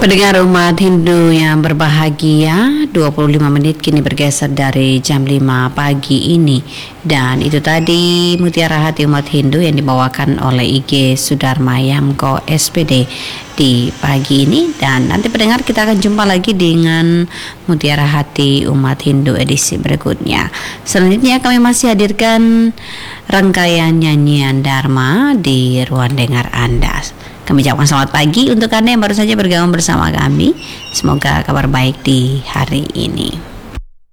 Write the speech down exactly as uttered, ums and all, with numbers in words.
Pendengar umat Hindu yang berbahagia, dua puluh lima menit kini bergeser dari jam lima pagi ini. Dan itu tadi Mutiara Hati Umat Hindu yang dibawakan oleh I G Sudarma Yamko S P D di pagi ini. Dan nanti pendengar, kita akan jumpa lagi dengan Mutiara Hati Umat Hindu edisi berikutnya. Selanjutnya kami masih hadirkan rangkaian nyanyian Dharma di ruang dengar Anda. Kami ucapkan selamat pagi untuk Anda yang baru saja bergabung bersama kami. Semoga kabar baik di hari ini.